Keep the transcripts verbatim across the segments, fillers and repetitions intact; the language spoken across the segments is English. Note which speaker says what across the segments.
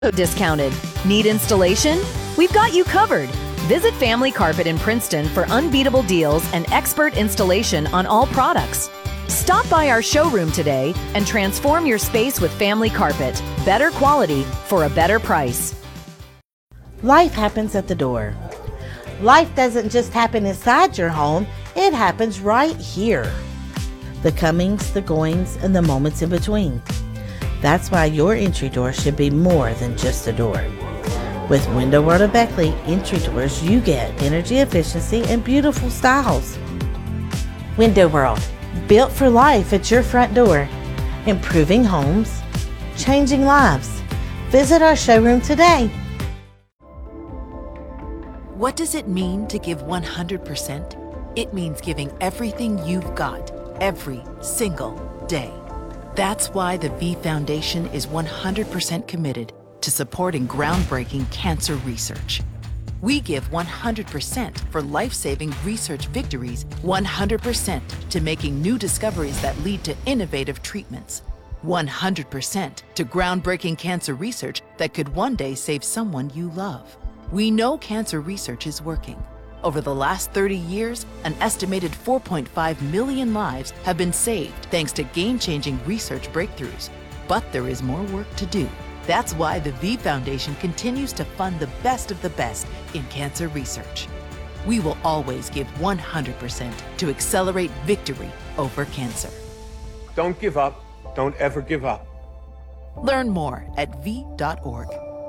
Speaker 1: Discounted. Need installation? We've got you covered. Visit Family Carpet in Princeton for unbeatable deals and expert installation on all products. Stop by our showroom today and transform your space with Family Carpet. Better quality for a better price.
Speaker 2: Life happens at the door. Life doesn't just happen inside your home, it happens right here. The comings, the goings, and the moments in between. That's why your entry door should be more than just a door. With Window World of Beckley entry doors, you get energy efficiency and beautiful styles. Window World, built for life at your front door. Improving homes, changing lives. Visit our showroom today.
Speaker 3: What does it mean to give one hundred percent? It means giving everything you've got, every single day. That's why the V Foundation is one hundred percent committed to supporting groundbreaking cancer research. We give one hundred percent for life-saving research victories, one hundred percent to making new discoveries that lead to innovative treatments, one hundred percent to groundbreaking cancer research that could one day save someone you love. We know cancer research is working. Over the last thirty years, an estimated four point five million lives have been saved thanks to game-changing research breakthroughs. But there is more work to do. That's why the V Foundation continues to fund the best of the best in cancer research. We will always give one hundred percent to accelerate victory over cancer.
Speaker 4: Don't give up. Don't ever give up.
Speaker 3: Learn more at v dot org.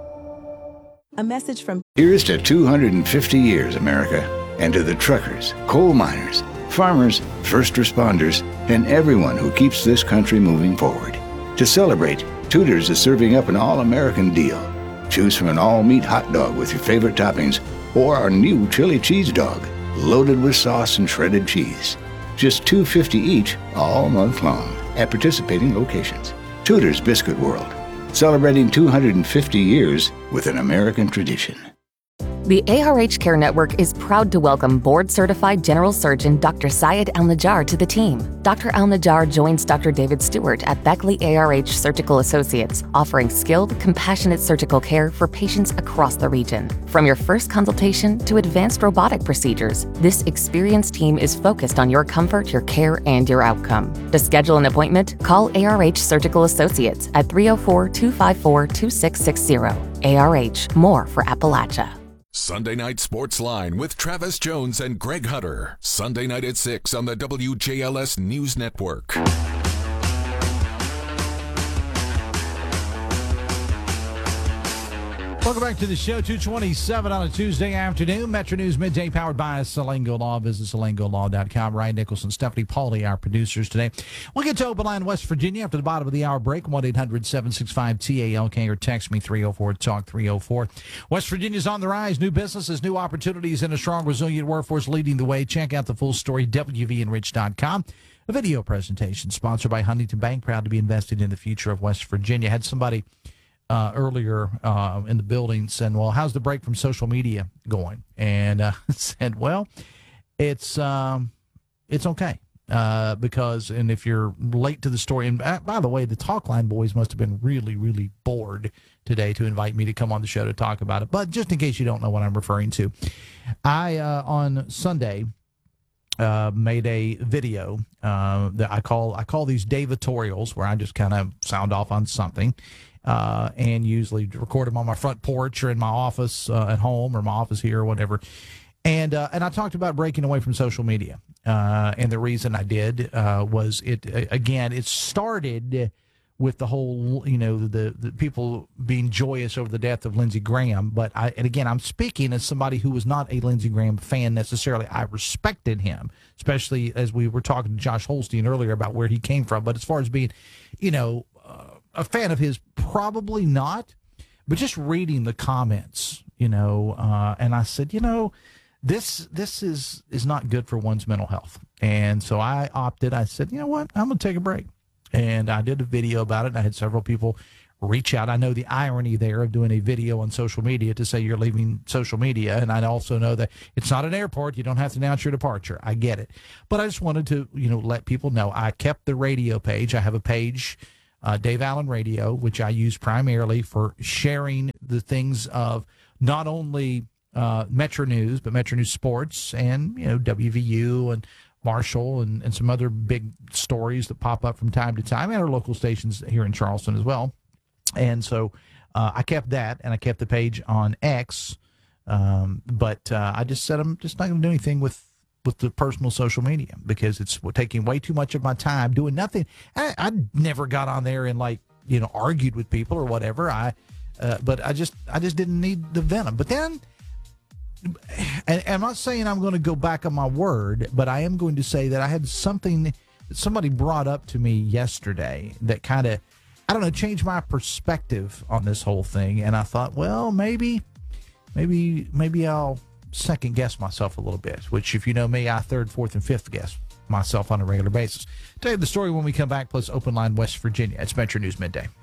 Speaker 5: A message from
Speaker 6: Here's to two hundred fifty years, America, and to the truckers, coal miners, farmers, first responders, and everyone who keeps this country moving forward. To celebrate, Tudor's is serving up an all-American deal. Choose from an all-meat hot dog with your favorite toppings or our new chili cheese dog, loaded with sauce and shredded cheese. Just two dollars and fifty cents each all month long at participating locations. Tudor's Biscuit World, celebrating two hundred fifty years with an American tradition.
Speaker 7: The A R H Care Network is proud to welcome board-certified general surgeon Doctor Syed Al-Najjar to the team. Doctor Al-Najjar joins Doctor David Stewart at Beckley A R H Surgical Associates, offering skilled, compassionate surgical care for patients across the region. From your first consultation to advanced robotic procedures, this experienced team is focused on your comfort, your care, and your outcome. To schedule an appointment, call A R H Surgical Associates at three oh four, two five four, two six six zero. A R H, more for Appalachia.
Speaker 8: Sunday Night Sports Line with Travis Jones and Greg Hunter. Sunday night at six on the W J L S News Network.
Speaker 9: Welcome back to the show, two twenty-seven on a Tuesday afternoon. Metro News Midday powered by Salango Law. Visit salango law dot com. Ryan Nicholson, Stephanie Pauly, our producers today. We'll get to Open Line West Virginia after the bottom of the hour break. one eight hundred seven six five T A L K or text me three oh four talk three oh four. West Virginia's on the rise. New businesses, new opportunities, and a strong, resilient workforce leading the way. Check out the full story, w v enrich dot com. A video presentation sponsored by Huntington Bank, proud to be invested in the future of West Virginia. Had somebody Uh, earlier uh, in the building said, well, how's the break from social media going? And uh, said, well, it's um, it's okay uh, because, and if you're late to the story, and uh, by the way, the Talk Line boys must have been really, really bored today to invite me to come on the show to talk about it. But just in case you don't know what I'm referring to, I, uh, on Sunday, uh, made a video uh, that I call, I call these Dave-atorials, where I just kind of sound off on something. Uh, and usually record them on my front porch or in my office uh, at home or my office here or whatever. And uh, and I talked about breaking away from social media. Uh, and the reason I did uh, was it, again, it started with the whole, you know, the, the people being joyous over the death of Lindsey Graham. But, I, and again, I'm speaking as somebody who was not a Lindsey Graham fan necessarily. I respected him, especially as we were talking to Josh Holstein earlier about where he came from. But as far as being, you know, uh, a fan of his, probably not, but just reading the comments, you know, uh, and I said, you know, this this is is not good for one's mental health. And so I opted, I said, you know what, I'm going to take a break. And I did a video about it. I had several people reach out. I know the irony there of doing a video on social media to say you're leaving social media. And I also know that it's not an airport. You don't have to announce your departure. I get it. But I just wanted to, you know, let people know I kept the radio page. I have a page uh, Dave Allen Radio, which I use primarily for sharing the things of not only uh, Metro News, but Metro News Sports and, you know, W V U and Marshall and, and some other big stories that pop up from time to time, and our local stations here in Charleston as well. And so uh, I kept that, and I kept the page on X, um, but uh, I just said I'm just not going to do anything with with the personal social media because it's taking way too much of my time doing nothing. I, I never got on there and, like, you know, argued with people or whatever. I, uh, but I just, I just didn't need the venom. But then, and, and I'm not saying I'm going to go back on my word, but I am going to say that I had something that somebody brought up to me yesterday that kind of, I don't know, changed my perspective on this whole thing. And I thought, well, maybe, maybe, maybe I'll second guess myself a little bit, which, if you know me, I third, fourth, and fifth guess myself on a regular basis. Tell you the story when we come back, plus Open Line West Virginia. It's Metro News Midday.